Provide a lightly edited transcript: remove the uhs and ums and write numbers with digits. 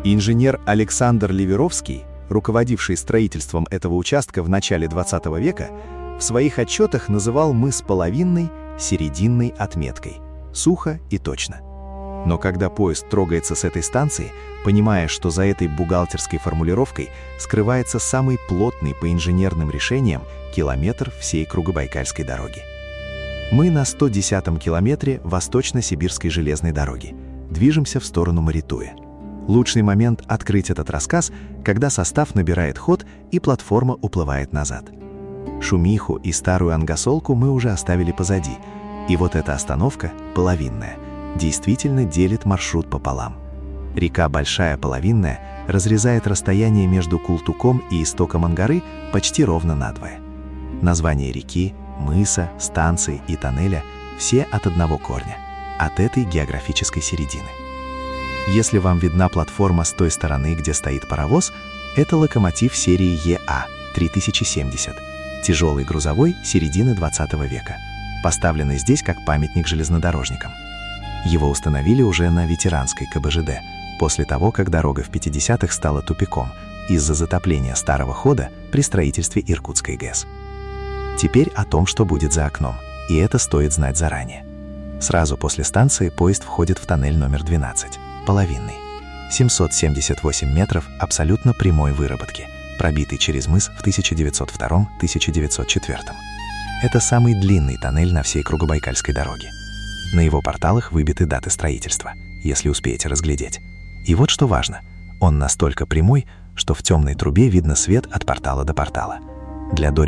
Инженер Александр Ливеровский, руководивший строительством этого участка в начале 20 века, в своих отчетах называл мыс половинной, серединной отметкой. Сухо и точно. Но когда поезд трогается с этой станции, понимая, что за этой бухгалтерской формулировкой скрывается самый плотный по инженерным решениям километр всей Кругобайкальской дороги. Мы на 110-м километре Восточно-Сибирской железной дороги. Движемся в сторону Маритуя. Лучший момент открыть этот рассказ, когда состав набирает ход и платформа уплывает назад. Шумиху и старую ангосолку мы уже оставили позади, и вот эта остановка, половинная, действительно делит маршрут пополам. Река Большая Половинная разрезает расстояние между Култуком и истоком Ангары почти ровно надвое. Названия реки, мыса, станции и тоннеля все от одного корня, от этой географической середины. Если вам видна платформа с той стороны, где стоит паровоз, это локомотив серии ЕА-3070, тяжелый грузовой середины 20 века, поставленный здесь как памятник железнодорожникам. Его установили уже на ветеранской КБЖД, после того, как дорога в 50-х стала тупиком из-за затопления старого хода при строительстве Иркутской ГЭС. Теперь о том, что будет за окном, и это стоит знать заранее. Сразу после станции поезд входит в тоннель номер 12, половинный. 778 метров абсолютно прямой выработки, пробитый через мыс в 1902-1904. Это самый длинный тоннель на всей Кругобайкальской дороге. На его порталах выбиты даты строительства, если успеете разглядеть. И вот что важно, он настолько прямой, что в темной трубе видно свет от портала до портала. Для